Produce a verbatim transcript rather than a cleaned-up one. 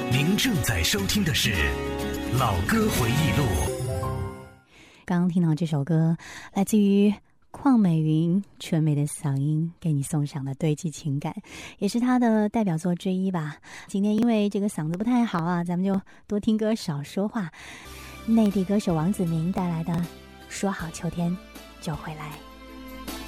您正在收听的是《老歌回忆录》。 刚刚听到这首歌，来自于邝美云纯美的嗓音给你送上的堆积情感，也是她的代表作之一吧。今天因为这个嗓子不太好啊，咱们就多听歌少说话。内地歌手王子明带来的《说好秋天就会来》。